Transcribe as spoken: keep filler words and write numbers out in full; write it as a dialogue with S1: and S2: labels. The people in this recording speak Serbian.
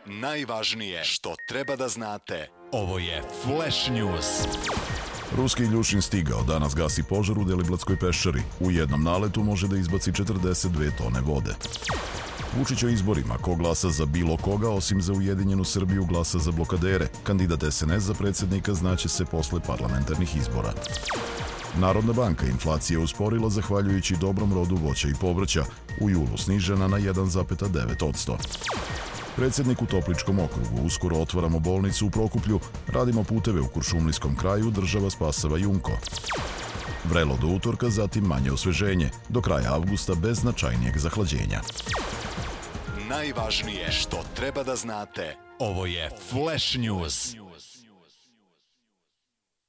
S1: Najvažnije što treba da znate. Ovo je Flash News.
S2: Ruski Iljušin stigao, danas gasi požar u Deliblatskoj peščari. U jednom naletu može da izbaci četrdeset dve tone vode. Vučić o izborima, ko glasa za bilo koga osim za Ujedinjenu Srbiju glasa za blokadere. Kandidat es en es za predsjednika znaće se posle parlamentarnih izbora. Narodna banka inflacija usporila zahvaljujući dobrom rodu voća i povrća, u julu snižena na jedan zarez devet posto. Predsjednik u Topličkom okrugu, uskoro otvaramo bolnicu u Prokuplju, radimo puteve u Kuršumlijskom kraju, država spasava Jumko. Vrelo do utorka, zatim manje osveženje, do kraja avgusta bez značajnijeg zahlađenja.
S1: Najvažnije što treba da znate. Ovo je Flash News.